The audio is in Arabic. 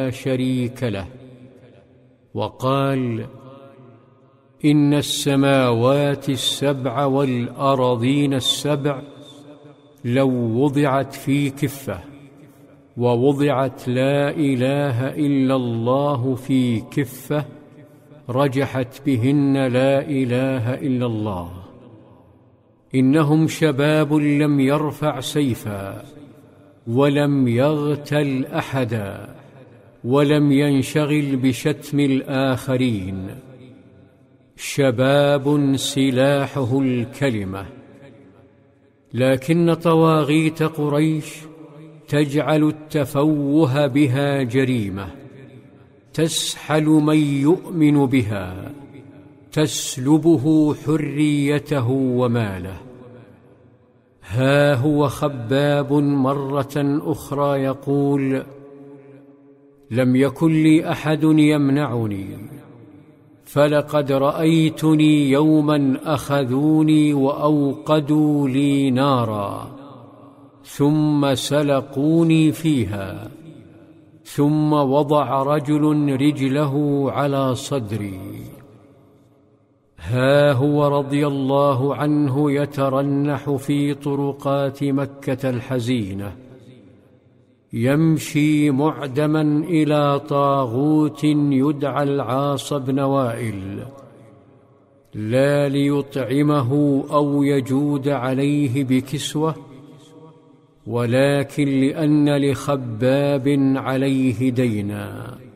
شريك له. وقال: إن السماوات السبع والأراضين السبع لو وضعت في كفة ووضعت لا إله إلا الله في كفة رجحت بهن لا إله إلا الله. إنهم شباب لم يرفع سيفا ولم يغتل أحدا ولم ينشغل بشتم الآخرين. شباب سلاحه الكلمة. لكن طواغيت قريش تجعل التفوه بها جريمة، تسحل من يؤمن بها، تسلبه حريته وماله. ها هو خباب مرة أخرى يقول: لم يكن لي أحد يمنعني، فلقد رأيتني يوما أخذوني وأوقدوا لي نارا ثم سلقوني فيها، ثم وضع رجل رجله على صدري. ها هو رضي الله عنه يترنح في طرقات مكة الحزينة، يمشي معدما إلى طاغوت يدعى العاص بن وائل، لا ليطعمه أو يجود عليه بكسوة، ولكن لأن لخباب عليه دينا.